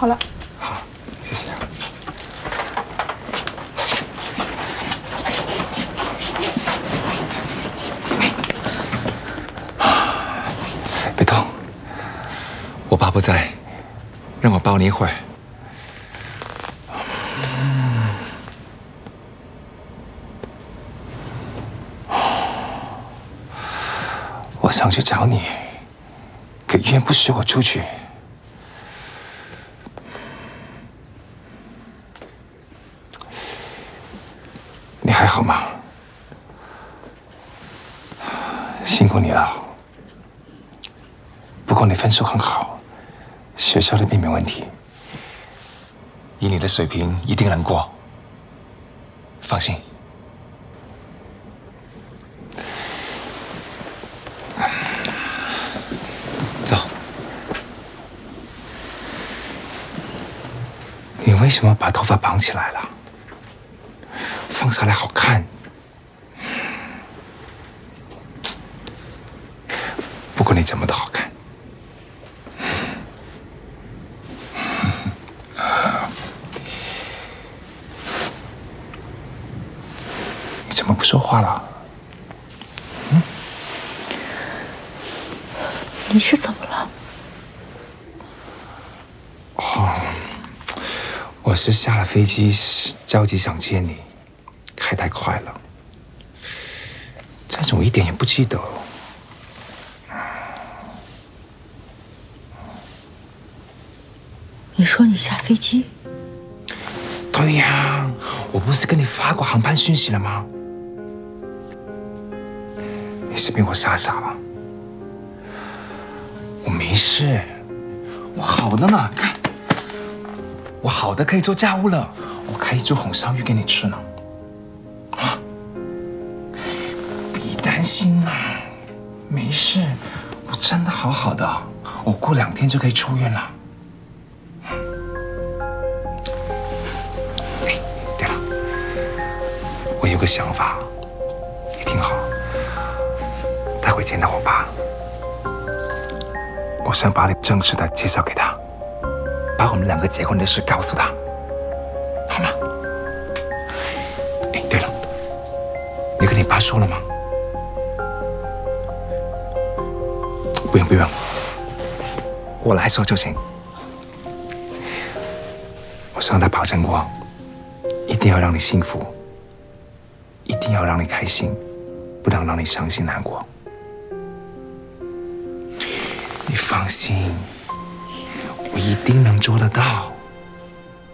好了。 好，谢谢。别动，我爸不在，让我抱你一会儿。我想去找你，可医院不许我出去。你还好吗？辛苦你了。不过你分数很好，学校那边没问题，以你的水平一定能过。放心。走。你为什么把头发绑起来了？放下来好看。不过你怎么都好看。你怎么不说话了？ 你是怎么了？ 哦，我是下了飞机着急想见你，开太快了，这种一点也不记得。 你说你下飞机？ 对呀，我不是跟你发过航班讯息了吗？你是被我吓傻了。我没事，我好的呢，看，我好的可以做家务了，我可以做红烧鱼给你吃呢。啊，别担心嘛，没事，我真的好好的，我过2天就可以出院了。哎，对了，我有个想法，也挺好，待会见到我爸。我想把你正式的介绍给他，把我们2个结婚的事告诉他，好吗？哎，对了，你跟你爸说了吗？不用不用，我来说就行。我向他保证过，一定要让你幸福，一定要让你开心，不能让你伤心难过。你放心，我一定能做得到。